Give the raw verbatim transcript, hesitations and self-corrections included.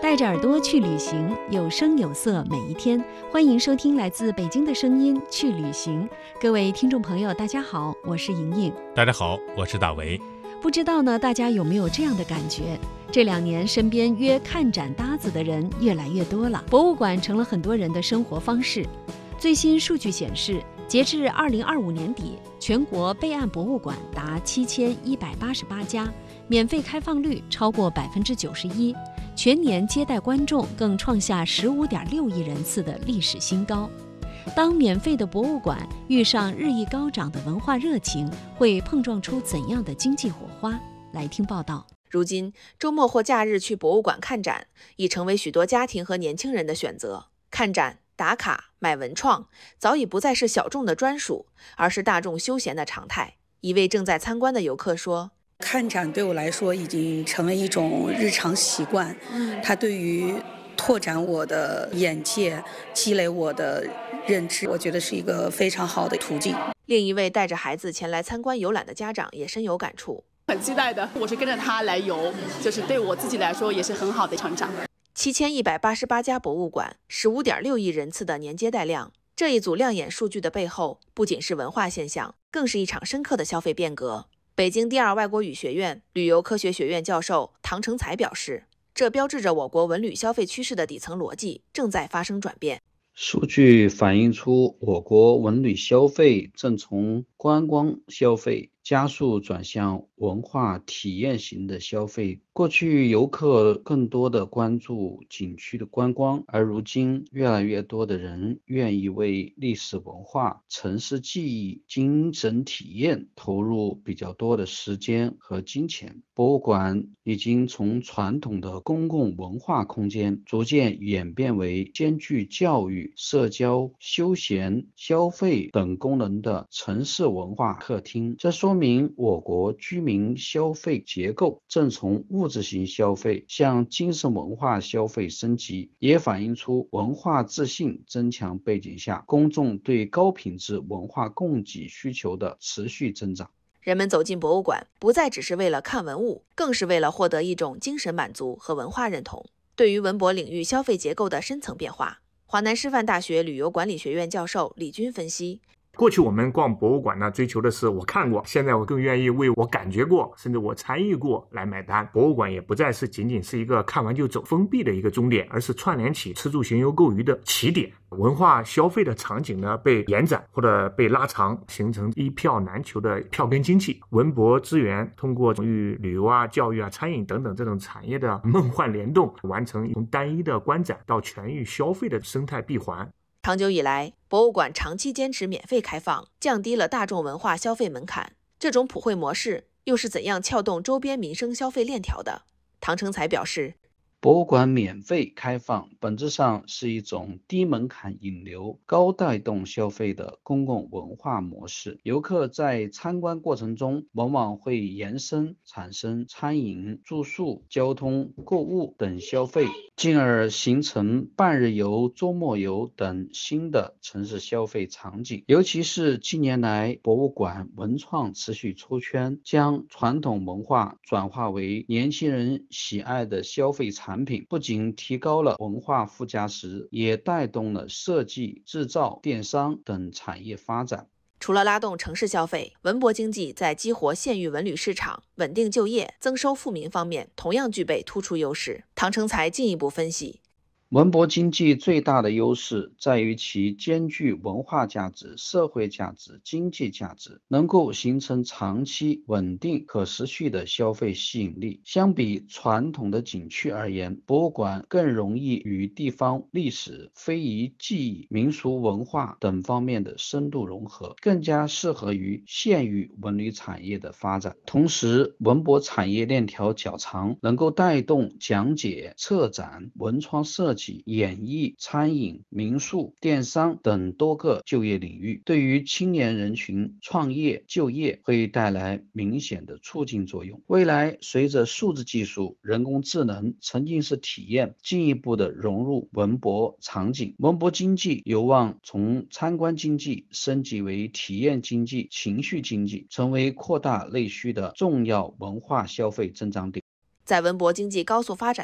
带着耳朵去旅行，有声有色每一天。欢迎收听来自北京的声音去旅行。各位听众朋友大家好，我是莹莹。 大家好，我是大为。 不知道呢，大家有没有这样的感觉？这两年身边约看展搭子的人越来越多了，博物馆成了很多人的生活方式。最新数据显示，截至二零二五年底，全国备案博物馆达七千一百八十八家，免费开放率超过百分之九十一，全年接待观众更创下十五点六亿人次的历史新高。当免费的博物馆遇上日益高涨的文化热情，会碰撞出怎样的经济火花？来听报道。 如今，周末或假日去博物馆看展已成为许多家庭和年轻人的选择。看展、打卡、买文创早已不再是小众的专属，而是大众休闲的常态。一位正在参观的游客说， 看展对我来说已经成为一种日常习惯，它对于拓展我的眼界、积累我的认知，我觉得是一个非常好的途径。 另一位带着孩子前来参观游览的家长也深有感触， 很期待的，我是跟着他来游，就是对我自己来说也是很好的成长。 七千一百八十八家博物馆，十五点六亿人次的年接待量，这一组亮眼数据的背后，不仅是文化现象，更是一场深刻的消费变革。北京第二外国语学院旅游科学学院教授唐成才表示，这标志着我国文旅消费趋势的底层逻辑正在发生转变。 数据反映出我国文旅消费正从观光消费加速转向文化体验型的消费。过去游客更多的关注景区的观光，而如今越来越多的人愿意为历史文化、城市记忆、精神体验投入比较多的时间和金钱。博物馆已经从传统的公共文化空间逐渐演变为兼具教育、社交、休闲、消费等功能的城市文化客厅。这说明我国居民消费结构正从物质型消费向精神文化消费升级，也反映出文化自信增强背景下公众对高品质文化供给需求的持续增长。 人们走进博物馆，不再只是为了看文物，更是为了获得一种精神满足和文化认同。对于文博领域消费结构的深层变化，华南师范大学旅游管理学院教授李军分析， 过去我们逛博物馆呢，追求的是我看过，现在我更愿意为我感觉过，甚至我参与过来买单。博物馆也不再是仅仅是一个看完就走封闭的一个终点，而是串联起吃住行游购娱的起点。文化消费的场景呢被延展或者被拉长，形成一票难求的票根经济。文博资源通过与旅游啊、教育啊、餐饮等等这种产业的梦幻联动，完成从单一的观展到全域消费的生态闭环。 长久以来，博物馆长期坚持免费开放，降低了大众文化消费门槛。这种普惠模式又是怎样撬动周边民生消费链条的？唐成才表示， 博物馆免费开放本质上是一种低门槛引流、高带动消费的公共文化模式。游客在参观过程中往往会延伸产生餐饮、住宿、交通、购物等消费，进而形成半日游、周末游等新的城市消费场景。尤其是近年来，博物馆文创持续出圈，将传统文化转化为年轻人喜爱的消费场景。产品不仅提高了文化附加值，也带动了设计、制造、电商等产业发展。 除了拉动城市消费，文博经济在激活县域文旅市场、稳定就业、增收富民方面同样具备突出优势。唐成才进一步分析， 文博经济最大的优势在于其兼具文化价值、社会价值、经济价值，能够形成长期稳定可持续的消费吸引力。相比传统的景区而言，博物馆更容易与地方历史、非遗技艺、民俗文化等方面的深度融合，更加适合于县域文旅产业的发展。同时，文博产业链条较长，能够带动讲解、策展、文创设计、演艺、餐饮、民宿、电商等多个就业领域，对于青年人群创业就业会带来明显的促进作用。未来随着数字技术、人工智能、沉浸式体验进一步的融入文博场景，文博经济有望从参观经济升级为体验经济、情绪经济，成为扩大内需的重要文化消费增长点。 在文博经济高速发展